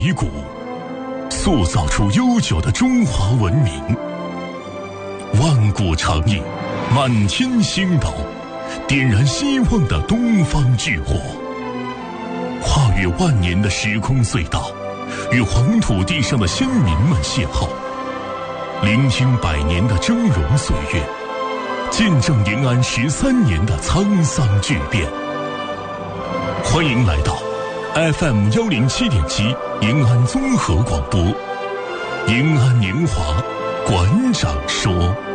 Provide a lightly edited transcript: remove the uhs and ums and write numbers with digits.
遗骨，塑造出悠久的中华文明。万古长缨，满天星斗，点燃希望的东方巨火。跨越万年的时空隧道，与黄土地上的先民们邂逅，聆听100年的峥嵘岁月，见证延安13年的沧桑巨变。欢迎来到 FM 107.7延安综合广播，延安年华馆长说。